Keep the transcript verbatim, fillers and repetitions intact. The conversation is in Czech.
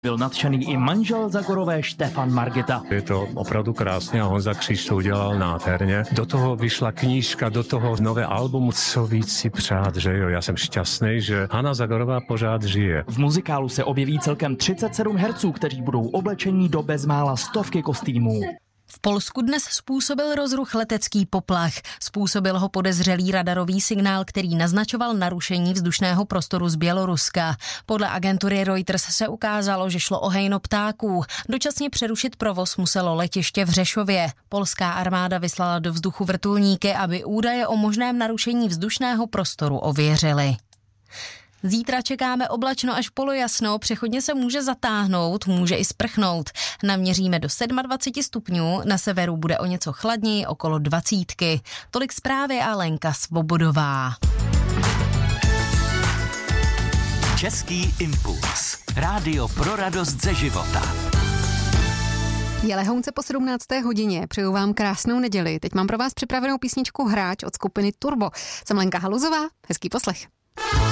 Byl nadšený i manžel Zagorové Štefan Margita. Je to opravdu krásně a Honza Kříž to udělal nádherně. Do toho vyšla knížka, do toho nové album, co víc si přát, že jo. Já jsem šťastný, že Hana Zagorová pořád žije. V muzikálu se objeví celkem třicet sedm herců, kteří budou oblečení do bezmála stovky kostýmů. V Polsku dnes způsobil rozruch letecký poplach. Způsobil ho podezřelý radarový signál, který naznačoval narušení vzdušného prostoru z Běloruska. Podle agentury Reuters se ukázalo, že šlo o hejno ptáků. Dočasně přerušit provoz muselo letiště v Řešově. Polská armáda vyslala do vzduchu vrtulníky, aby údaje o možném narušení vzdušného prostoru ověřili. Zítra čekáme oblačno až polojasno, přechodně se může zatáhnout, může i sprchnout. Naměříme do dvacet sedm stupňů, na severu bude o něco chladněji, okolo dvacítky. Tolik zprávy a Lenka Svobodová. Český impuls. Rádio pro radost ze života. Je lehounce po sedmnácté hodině, přeju vám krásnou neděli. Teď mám pro vás připravenou písničku Hráč od skupiny Turbo. Jsem Lenka Haluzová, hezký poslech.